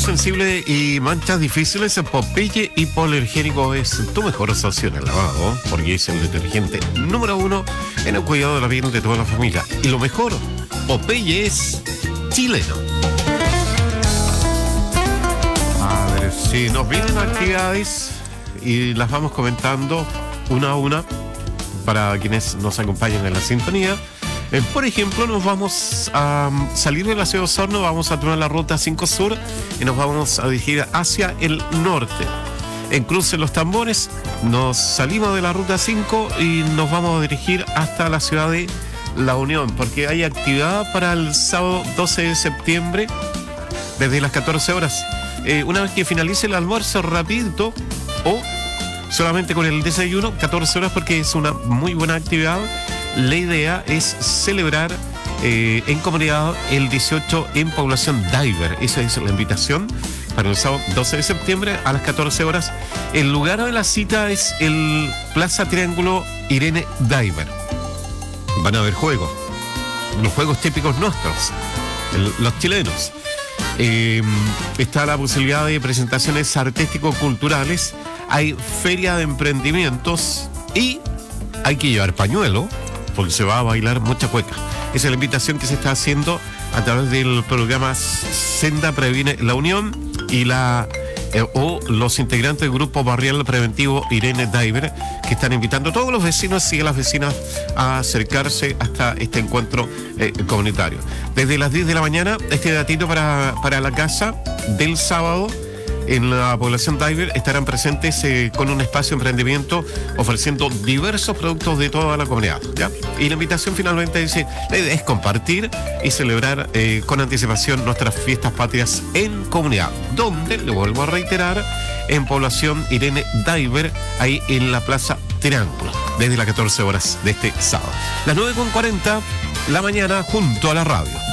sensible y manchas difíciles, Popeye hipoalergénico es tu mejor socio en el lavado, porque es el detergente número 1 en el cuidado de la piel de toda la familia. Y lo mejor, Popeye es chileno. A ver, si nos vienen actividades y las vamos comentando una a una para quienes nos acompañan en la sintonía. Por ejemplo, nos vamos a salir de la ciudad de Osorno, vamos a tomar la ruta 5 Sur y nos vamos a dirigir hacia el norte. En Cruce Los Tambores nos salimos de la ruta 5 y nos vamos a dirigir hasta la ciudad de La Unión, porque hay actividad para el sábado 12 de septiembre desde las 14 horas. Una vez que finalice el almuerzo rapidito o solamente con el desayuno, 14 horas, porque es una muy buena actividad. La idea es celebrar en comunidad el 18 en población Diver. Esa es la invitación para el sábado 12 de septiembre a las 14 horas. El lugar de la cita es el Plaza Triángulo Irene Diver. Van a haber juegos, los juegos típicos nuestros, los chilenos. Está la posibilidad de presentaciones artístico-culturales, hay feria de emprendimientos y hay que llevar pañuelo, porque se va a bailar mucha cueca. Esa es la invitación que se está haciendo a través del programa Senda Previene la Unión y los integrantes del grupo barrial preventivo Irene Diver, que están invitando a todos los vecinos y a las vecinas a acercarse hasta este encuentro comunitario. Desde las 10 de la mañana, este datito para la casa del sábado. En la población Diver estarán presentes con un espacio de emprendimiento ofreciendo diversos productos de toda la comunidad, ¿ya? Y la invitación finalmente es compartir y celebrar con anticipación nuestras fiestas patrias en comunidad, donde, le vuelvo a reiterar, en población Irene Diver, ahí en la Plaza Triángulo, desde las 14 horas de este sábado. Las 9:40 la mañana junto a la radio.